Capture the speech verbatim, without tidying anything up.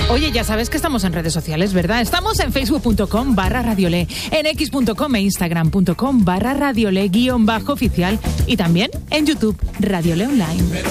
Oye, ya sabes que estamos en redes sociales, ¿verdad? Estamos en facebook.com barra radiole, en x.com e instagram.com barra radiole guión bajo oficial y también en YouTube, Radiole Online.